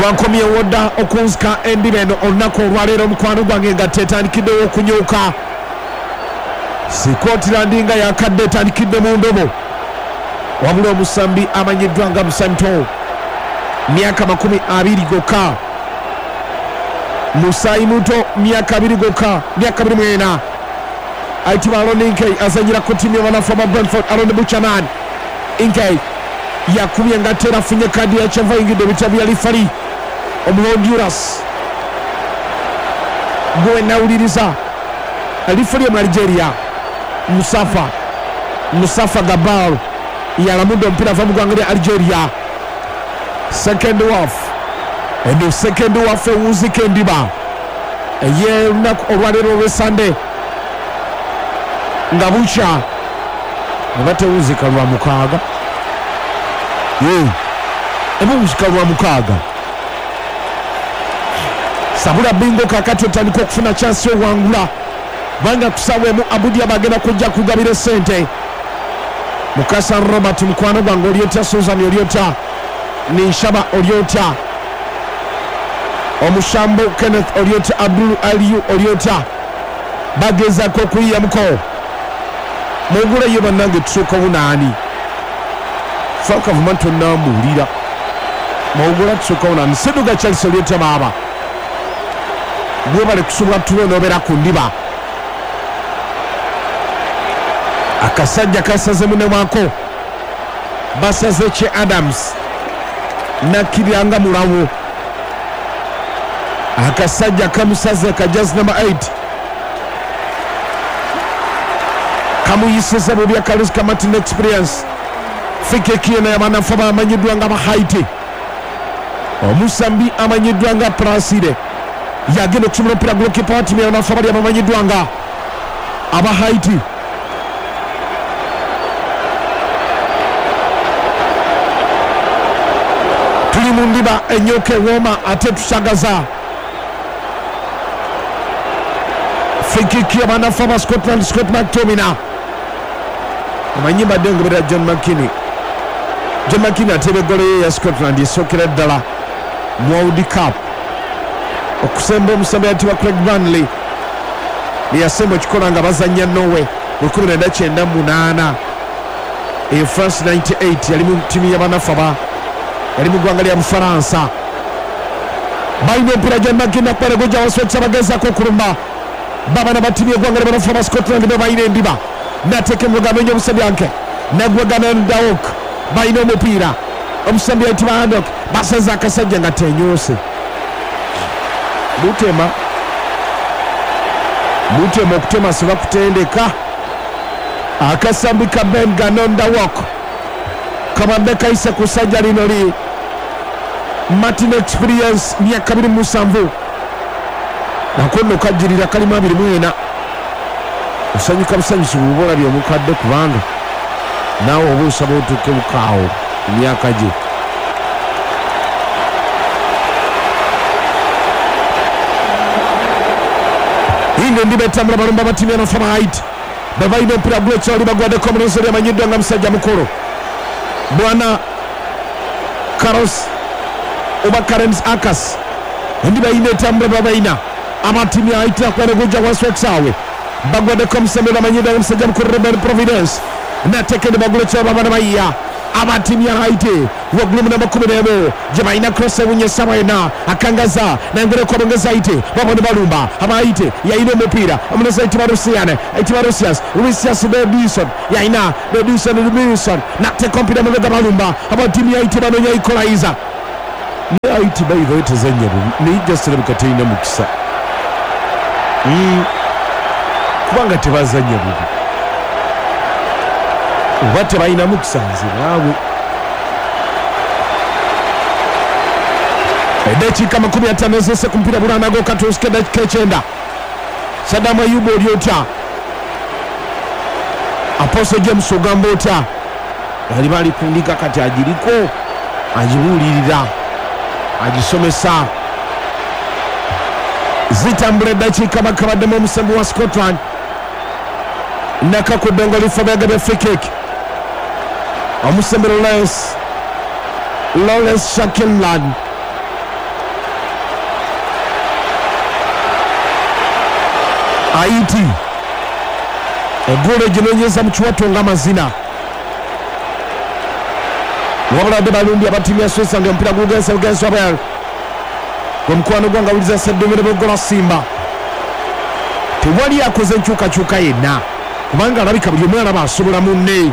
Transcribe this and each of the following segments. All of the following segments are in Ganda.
twankomye wodda okunzika endiba eno olunaku olwaleero mukwano gwange nga tetandikiddewo okunyuuka Scotland nga yakadde etandikidde mu ndobo wabula omusambi amanyiddwa nga Musanto myaka 20 gokka Musaayi muto myaka 2 gokka myaka 24 ayitibwa Aaron Inkey azanyira ku ttiimu y'abanafu ba Brentford. Aaron Buchanan Inkey yakubye ngattera afunye kadi ya kyava yingidde ebitabo bya lifali omuhonduras gwe nawuliriza lifali omu Algeria Musafa Gabal yalamudde omupiira ava mu ggwanga lya Algeria. Second half ewunzika endiba ey'olunaku olwaleero olw'Esande nga bukya eba tewunzika lwa mukaaga ebunzika lwa mukaaga sabula bingo kakati otandika okufuna chansi owangula banga kusawemu Abudia bagenda kujja kugabira esente Mukasa Robert mukwano gwange olyota Susan olyota Ninshaba olyota Omushambo Kenneth olyota Abdul Aliyu olyota bagezako okuyiyamuko muguleyo bannange tusooka bunaani fakavuma tonnambuulira mawugula tusooka bunaani Seduga Charles olyota baaba gwebale kusubwa tulo nobeera ku ndiba akasajja kasaze munemwako basaze Che Adams nakkiranga mulawo akasajja kamusaze kajazi number 8 kamuyisiza bubi akaluska Martin experience fike kiena y'abanafu abamanyiddwa nga Bahaiti omusambi amanyiddwa nga Placide yagenda okusumula omupiira golokipa wa ttiimu y'abanafu abali abamanyiddwa nga Abahaiti. Tuli mu ndiba enyoka ewooma ate tusagaza fikiki y'abanafu aba Scott McTominay amanyi mbadde ngoberera John McKinney ateeba eggolo ye ya Scotland esookera ddala mu World Cup okusemba omusambi ayitibwa Craig Burnley eyasemba okikola nga bazannya Norway mu 1998 eyo France 98 yali mu ttiimu y'abanafu aba yali mu ggwanga lya Bufaransa balina omupiira John McKinney akubala gujja waswekisa bagezaako okulumba babana batimu y'eggwanga ly'abanafu aba Scotland be balina endiba nateeka emugambo ennyo omusambi anke nagwagana Ndawok balina omupiira omusambi ayitibwa Handok basaza akasajja nga tenyuuse Butema okutema sebakutendeka akasambi ka Ben Ndawok kabadde kayise ku ssajja lino li Martin experience myaka 27 nakonno kajjirira kalimu 24 osanyuka busanyusi bw'oba olabye omukadde kubanga naawe oba osaba otuuke bukaawo emyaka gye ino endiba etambula balumba batimu y'abanafu aba Haiti bebalina omupiira gw'ekyali bagwaddeko omulozi oli amanyiddwa nga musajja mukulu Bwana Carlos oba Karens Akas endiba yina etambula babalina amatimu ya Haiti akwere gujja waswekisaawe bagwaddeko omusambi bamanyiddwa nga musajja mukulu Ruben Providence natekende bagulekyo babana bayiya abatimu ya Haiti waggulu mu namba 11 gye balina cross ewunya Sabaina akangaza nangereko abongeza Haiti babone balumba aba Haiti yayina omupiira omunozi ayitibwa Lucius Dedison yayina Dedison nateeka omupiira mabega balumba abatimu ya Haiti banonya equalizer ne Haiti bayiva etezanya bubi naye jaserabika terina mukisa kubanga tebazanya bubi oba tebalina mukisa nzibwaabwe eddakiika 50 ezese ku mupiira bulanago katuusika eddakiika 9 Saddam Ayubu oli otya Apostle James ogamba otya bali bali kundika kati agiriko agibuulirira agisomesa zitambula eddakiika bakabaddemu omusambi wa Scotland naka ku ddongo lifa byagabya free kick omusambi Lawrence Shackleton Haiti eggolo gimenyeza mu kiwato ng'amazina wabulade balundi abatimu ya Switzerland omupiira gugenze bugenzi wabel omukwano gwange awuliza Sseddumire bweggola Simba tewali akoze enkyukakyuka yenna kubanga alabika buli omwana baasobola munne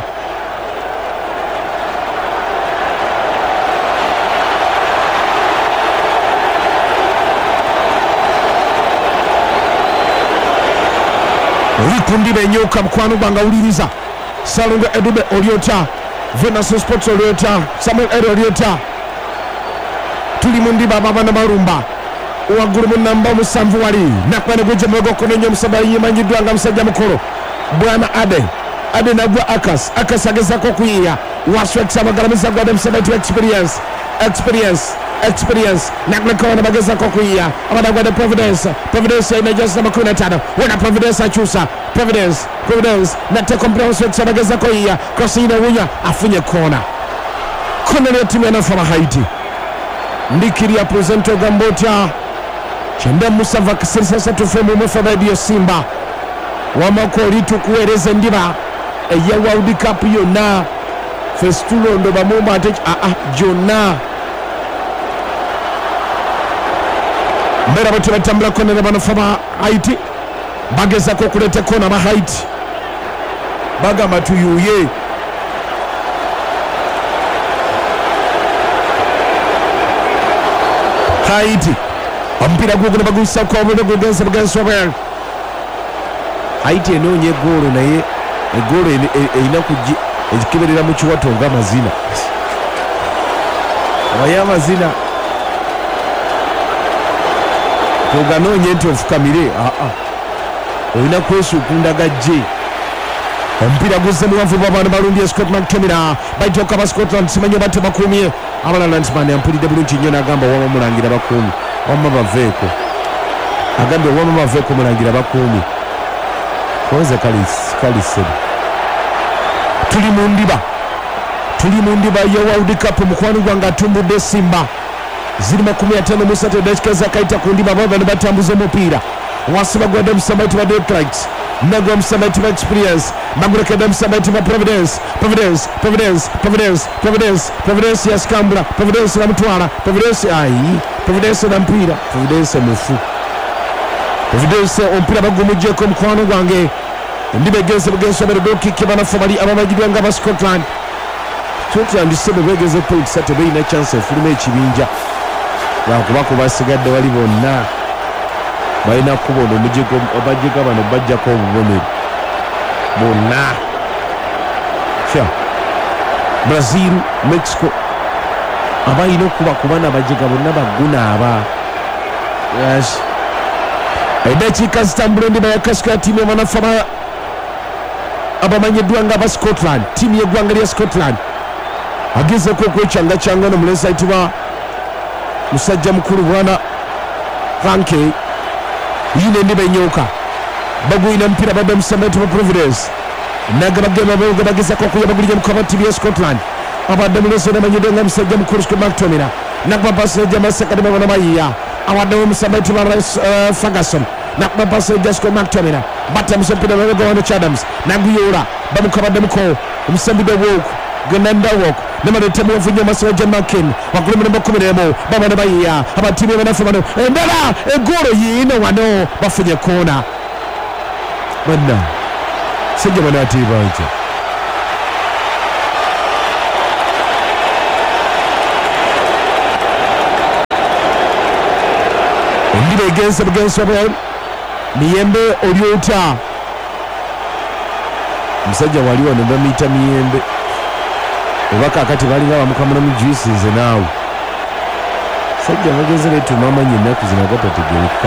Likundi benyoka mukwano gwange awuliriza Salongo Edube Oliota Venus Sports Oliota Samuel Ed Oliota tuli mu ndiba ababana balumba waggulu mu namba omusanvu wali nakwane gujja mwego kunenya omusaba yimanyiddwa nga musajja mukulu Bwana Ade nagwa Akas agezako okuyiiya waswekisa abagalamiza gwade musaba tu experience nakulekona bagezako okuyiiya abadagwade Providence ina jasa 15 wona Providence akyusa Providence nateka omupiira waswekisa bagezako okuyiiya Kosina Wunya afunye kona ya timu yanafama Haiti ndikiria presento gambotya chenda musava kisirisa tufemu mwefa radio Simba wamakoli tukuwereze ndiba eya World Cup yonna festulo ndo bamumba ate jonna mbera batu batambula kona ne banafama Haiti bagezako kuleta kona ba Haiti bagamba tuyuye Haiti omupiira guguna bagusa kwa obulego gugenze bugenzi wabel Haiti enonye eggoolo naye eggoolo erina ekikeberera mu kiwato ng'amazina abaye amazina toganoonye nti ofukamire olina kwesuukunda gajje omupiira guzze muwanvu bw'abaana balumbi Scott McTominay baitoka ba Scotland simanyi batte bakuumye abalala nti bani ampulidde bulungi nnyo n'agamba wama mulangira bakuumi wama baveeko agambye wama baveeko mulangira bakuumi koze kalisebe tuli mu ndiba ya World Cup mukwano gwange atumbudde Simba ziri 53 dakika zakaita ku ndiba baba ne batambuza omupiira wasiba gwade musambaiti wa Detroit nagwa musambaiti wa Experience bagurekeda musambaiti wa Providence ya Scambula Providence na mutwala Providence na mpira Providence mufu Providence ompira bagumujeko mukwano gwange ndibegeze bugenso berodoki kibana fomali abamajidwa nga ba Scotland sebe begeze point sate beina chance efuluma ekibinja bakubaku basigadde wali bonna balina kubona omujego abajega bano bajjako obubonero bonna Brazil Mexico abayina okubakubana abajega bonna baguna aba edakiika zitambula ndiba yakasika tiimu yabanafama abamanyiddwa nga aba Scotland tiimu y'eggwanga lya Scotland agezeko okwekyanga n'omulenzi ayitibwa musajja mukulu Bwana Franke yine ndiba enyoka baguyina mpira badde musambaiti wa Providence nagabagema bagezako okuyabagulira mukaba tiimu ya Scotland abadde mulenzi n'amanyiddwa nga musajja mukulu Scott McTominay nakubapasira Masaka bana bayiya awadde musambaiti wa Ferguson nakubapasira Scott McTominay batta musampira babega wano Adams naguyola bamukabadde muko omusambide walk Gonanda walk namaleta mu vunya maswa Jamakin wakule mu 11 babana bayiya abatimu banafu bano endala egoro yino wano bafunye kona bana sije bana atibaje ndibe against Abel miyembe Oliota musajja wali wano bamita miyembe obaka akati balinga bamukamana mu juices naawe sajja bageze letu mama nyina kuzina gatategeeka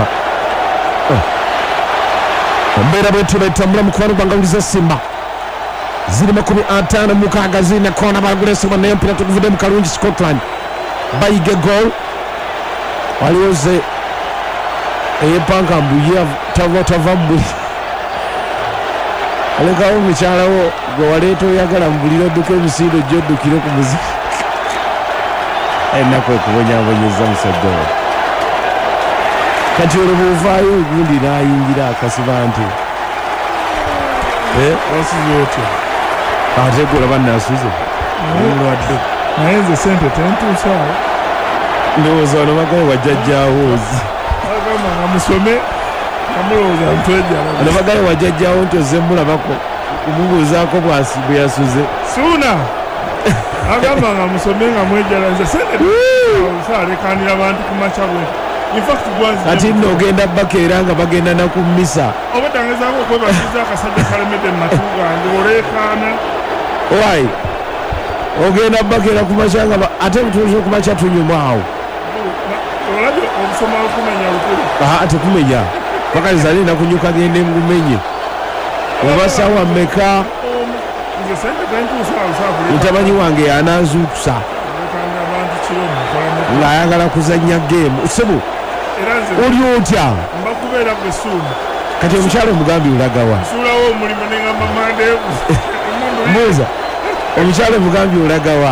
ombera bwetu betambula mukwano gwangaluliza Simba ziri 56 zirina kona bagulesebwa naye mpira tukuvude mu kalungi Scotland bayige goal walioze eyepanka mbuye tava mbuli alekawo mukyalawo gwe waleeta oyagala mbuliro dduka emisindo gy'oddukire ku muziki ennaku ekubonyabonyeza musajja we kati olwo bwovaayo ogundi n'ayingira akasiba nti wasize otya ate golaba nasuze omulwadde naye nze sente tentuusaawo ndowooza wano bagaye wajjajjaawo ozi agamba nga musome namulowooza ntwejala wano bagaye wajjajjaawo nti ozze mulabako kumubuuzaako bwe yasuze suuna agamba nga musome nga mwejala nze sente saalekanira bantu ku maca bwe kati nno ogenda bakeera nga bagenda nakummisa oba tangezaako okwebasiza akasajja kalemedde mu matu gange oleekaana wayi ogenda bakeera ku maca nga ate butuuza ku maca tunyumaawo olabye obusoma okumenya lukulu tekumenya pakaliza ali nakunyuka gende ngumenye oba sawa mmeka nze sente tentuusaawo mutamanyi wange yananzuukusa ng'ayagala kuzannya geemu sebu oli otya mbakubeera gwe suuma kati omukyalo omugambi olagawa nsuulawo omulimu neŋamba mandeevu mbuuza omukyalo omugambi olagawa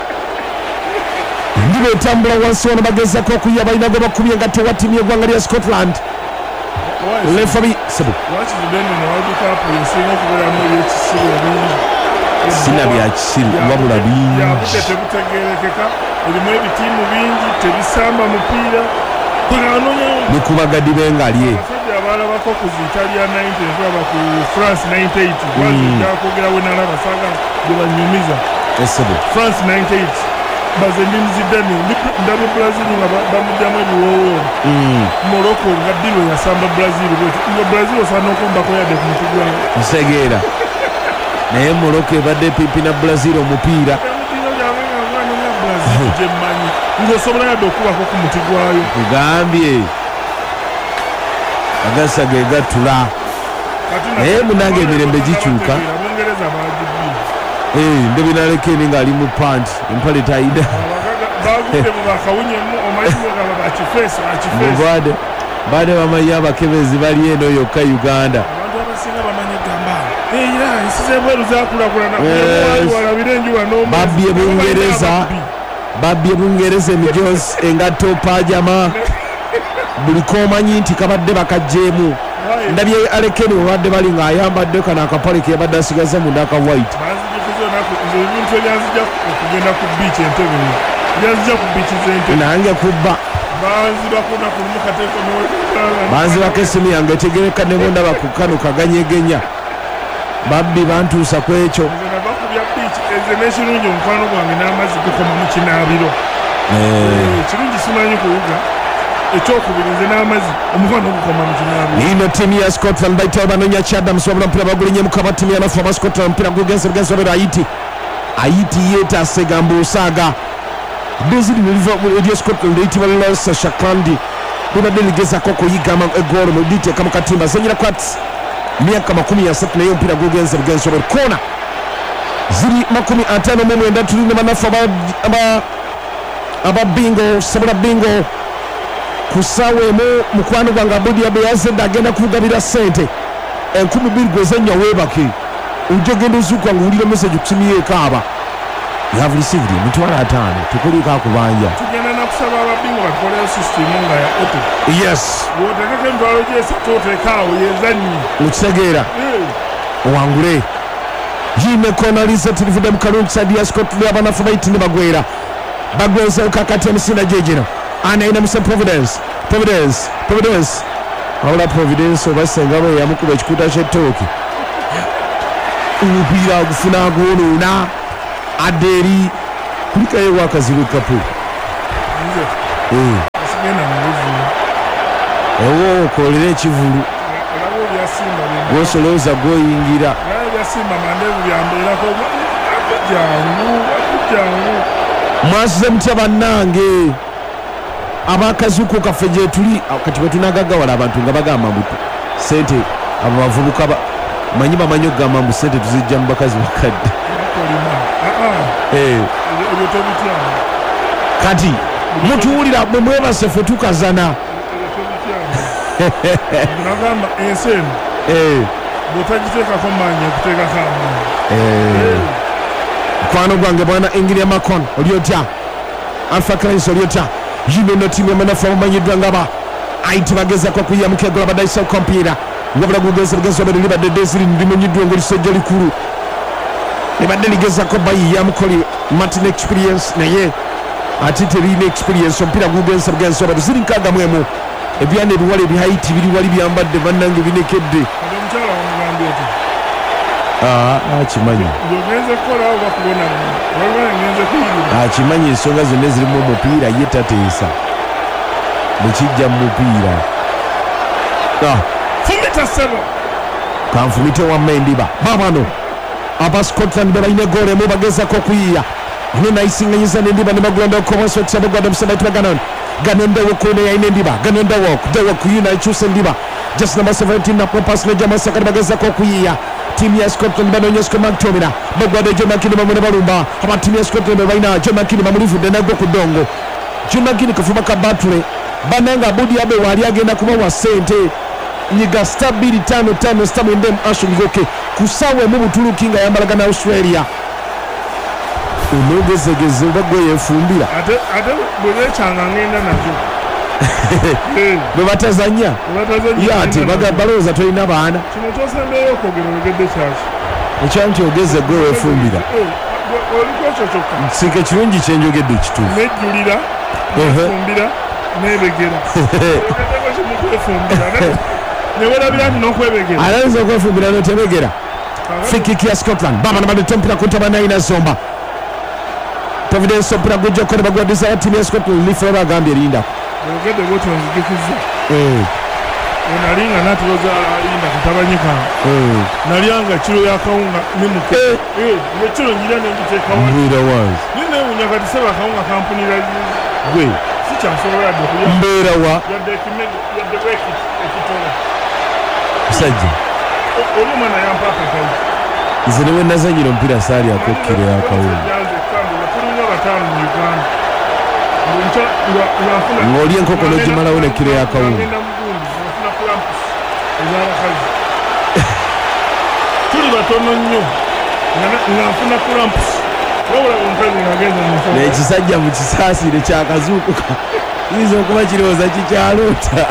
ndiba etambula wansi wano bagezako okuyiya balina gwe bakubye nga tewa ttiimu y'eggwanga lya Scotland lefabi sebu sina bya kisiru wabula bingi tebutegerekeka erimu ebitiimu bingi tebisamba mupiira nikubagadi bengalye abasajja abalabako ku Italia 90 nzaba ku France 98 bazijakwogera we nalaba saga gye banyumiza esebo France 98 baze ndimziddani ndabe Brazil nga bamuddamu ebiwoowo Morocco nga dilo yasamba Brazil nga Brazil osaana okumbako yadde ku muti gwawe nsegeera naye Morocco ebadde pipi na Brazil omupiira gyemmanyi ng'osobola yadde okubako ku muti gwayo kugambye agasa ge gatula naye munange emirembe gikyuka ndebinalekeni ng'ali mu panti empale tayida bade bamanyi abakebezi bali eno yokka Uganda babbye Bungereza babbye Bungereza emijosi engatto pajama buli komanyi nti kabadde bakajjeemu ndabye alekeni babadde bali ng'ayambadde kano akapale ke yabadde asigaza munda aka white nange kubba banzibako essimu yange etegereka ne bondaba ku kano kaganyegenya babbi bantuusa ku ekyo ekirungi omukwano gwange n'amazzi gukoma mu kinaabiro ekirungi simanyi kuwuga ekyokubiri nze n'amazzi omukwano gukoma mu kinaabiro ino ttiimu ya Scotland bayitayo banoonya Kyaddamusi wabula omupiira bagulinye mukaba ttiimu yanafu aba Scotland omupiira gugenze wabera Haiti yeetase gamba osaaga deziri eryo Scotland eyitibwa Losa Shaklandi libadde ligezako okuyigama egoolo muliteeka mu katimba zenyira kwats myaka 30 naye omupiira gugenze wabera kona ziri 59 tulina banafu aba bingo sabula bingo kusaawa emu mukwano gwange abudi abeyazedde agenda kugabira sente 2,000 gwezenya weebake ojja genda ozuuka ng'owulira message ku simu yeekaaba have received emitwalo 5 tekuliko akubanja tugenda nakusaba ababingo bakoleyo sisitimu nga ya auto yes bw'oteekako emitwalo gy'esatu oteekaawo yezanyi okitegeera owangule yime kona lisati livudde mu kalungi sadi ya Scotland abanafu bayiti ne bagwera bagwezeewo kakati emisinde gyegino anaina muse Providence wabula Providence oba senga bwe yamukuba ekikuta ky'ettooki omupiira agufuna agwonoona adde eri kulikayo wakazibu kapu ewo okolera ekivulu gwosolooza gwoyingira mwasize mutya bannange abakazuuko kaffe gye tuli kati bwe tunagagawala abantu nga bagamba mbu sente abo bavubuka manyi bamanyi okugamba mbu sente tuzijja mu bakazi bakadde kati mutuwulira bwe mwebase ffe tukazana nagamba ensi eno bw'otagiteekako maanyi okuteekako amaanyi mukwano gwange bwana Ingria Macon oli otya Alpha Clarence oli otya yino no tiimu emanafu abamanyiddwa ngaba Haiti bagezako kuyiyamuka egola badayisa ku mpira wabula gugeza bwabadde libadde Desire limenyiddwa ng'olisejja likulu libadde ligezako bayiyamuko Martin experience naye ate terina experience omupiira gugenza bugenza wabadde ziri 61 ebyana ebiwala ebi Haiti biri wali byambadde bannange binekedde akimanyi akimanyi ensonga zonna zirimu omupiira ye tateesa nekijja mu mupiira kanfumite wa Mendiba babano aba Scotland bebalina egoolo emu bagezako okuyiiya ino nayisinganyiza n'endiba ne bagulanda okukomanso okusabagwada omusabaitu baganon ganondewo kuno yayina endiba ganondewo kuyina ekyusa endiba just number 17 napopas nejamasakati bagezako okuyiiya timu ya Scotland banonyesiko McTominay bagwade John McKinney bamwe ne balumba aba timu ya Scotland bebalina John McKinney bamulivudde nagwo ku ddongo John McKinney kafuba ka batule bananga Abudi Abe wali agenda kubawa ssente nyiga star 255 star mwendemu ashungoke kusawe mu Butuluki nga yambalaga na Australia onogezegeze bagwe yefumbira ate bwebekyanga ngenda nazo bebatazanya yati balowooza tolina baana kino kyosembeyo okwogera olugedde kyaki ekyanti ogeze gwe wefumbira oliko ekyo kyokka nsika ekirungi kyenjogedde ekituufu nejjulira nefumbira nebegera ogeddeko kimu kwefumbira newelabira nti n'okwebegera alayinza okwefumbira notebegera fikiki ya Scotland babana badeta ompira ku ntabanayina zomba Providence ompira gujja okole bagwadisa ya timu ya Scotland life bagambye erindako ogedde bwoti onzigikiza onalinga natuloza linda kutabanyika nalyanga kiro yakawunga nemuke nekiro njira nengiteekawa ninewunya kati seba akawunga kampunira gwe sikyansobola yadde okuya mbeerawa yadde ekitola musajja oli omwana yampapakayi nze newe nazanyira omupiira saali akokkire yakawunga tulinga bataano mu Uganda ng'oli enkoko n'ogimalawo ne kiro yakawunga tuli batono nnyo nga nfuna cramps wabula omukazi ng'agenda mu n'ekisajja mu kisaasiire kyakazuukuka kiyinza okuba kirowooza kikyaloota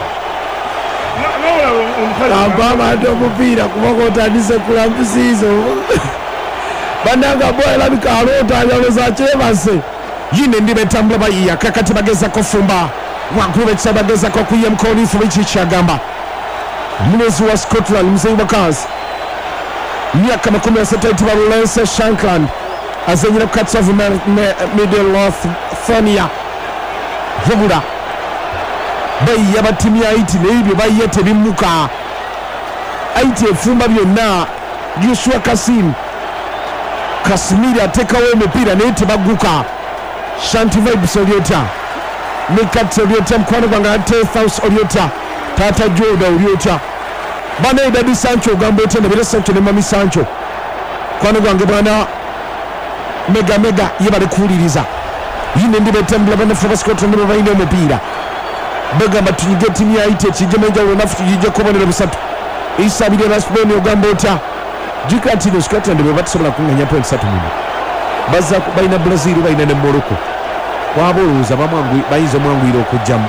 ampamante omupiira kubanga otandise kulampusiizo bannanga bwa erabika aloota alowooza kyebase yine endiba etambula bayiiya kakati bagezako fumba waggulu bekisa bagezako okuyiya mukolifu biki kyagamba omulozi wa Scotland muzeyi wakazi myaka 30 ayitibwa Lance Shankland azenyera ku Cats of Middleton vubula bayiiya batimu ya Haiti naye ebyo bayiiya tebimmuka Haiti efumba byonna Joshua Kasimiri ateekawo emipiira naye tebagguka Shanti Vibes olyota Mikat olyota mukwano gwange Atethaus olyota Tata Joda olyota bana Edadi Sancho ogamba otya nebera Sancho ne Mami Sancho mukwano gwange bwana mega ye bali kuwuliriza yine ndiba etambula banafu ba Scotland ne balina omupiira bagamba tunyige timu ya Haiti ekijjemu enjawulo nafu tugijja kubonera busatu isabire Rasboni ogamba otya jukira nti no Scotland bwe batasobola kunganya point 3 bazza balina Brazil balina ne Morocco waba olowooza bayinza omwanguyira okujjamu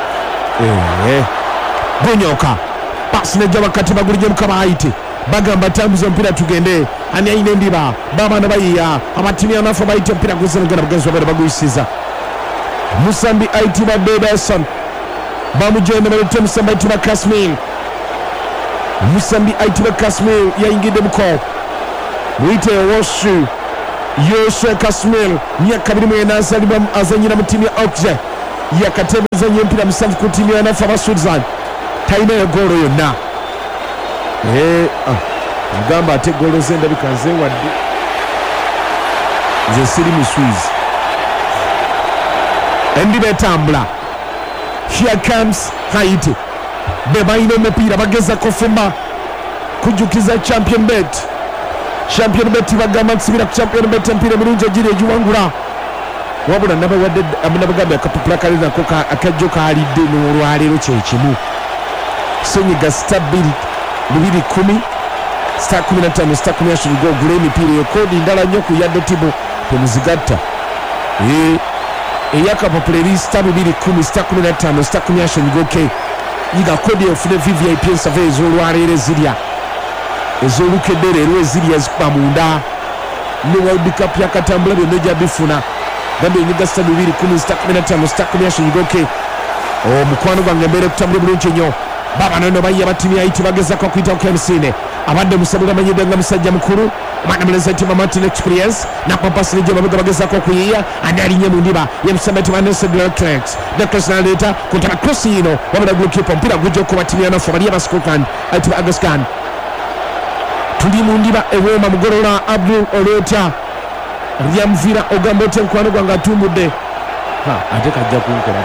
gonyoka pasi nejja wakati bagulijemu kaba Haiti bagamba tambuza omupiira tugende ani ayina endiba babaana bayiiya amatimu anafu bayita omupiira guzanagana bugenzi babeera baguyisiza Musambi Haiti ba Beberson bamujenda baleta Musambi Haiti ba Kasmir Musambi Haiti ba Kasmir yayingidde muko muyite Woshu Yoshe Kasmir myaka 24 azanyira mu timu ya Oxford yakatebezanya empira 7 ku timu ya nafa ba Switzerland talina egoolo yonna mugamba ate egoolo z'endabika nzeewadde nze siri Muswizi endiba etambula here comes Haiti be balina omupiira bagezako fumba kujjukiza champion bet bagamba nsibira ku champion bet empiira emirungi egiri egiwangula wabula nabagambye akapapula kali nako akajjo kaalidde n'olwaleero kyekimu senyiga star 210 star 15 star 10 ogula emipiira eyo koodi ndala nnyo ku yadde tibo temuzigatta eyakapapula eri *210*15 ngoke yiga kodi ofune VVIP ensava ez'olwaleero ezirya ez'olukedde leero ezirya ezikuba munda ne World Cup yakatambula byonna ejja bifuna gambye enyiga *210*15 ngoke omukwano gwange mbeera kutambula bulungi nnyo baba nono bayiya batimi ayiti bagezako okuyitawo KMCne abadde musabu gamanyiddwa nga musajja mukulu omwana muleza nti Martin experience napapasire gye babega bagezako okuyiya ani alinye mu ndiba yemusamba tima Nelson Declan naleeta kuntana cross yino wabula gulukipa omupiira gujja okuba timi yanafu bali aba Scotland ayitibwa Agus Khan tuli mu ndiba ewooma mugolola Abdul Oleta lyamuvira ogamba otya mukwano gwange atumbudde ate kajja kunkola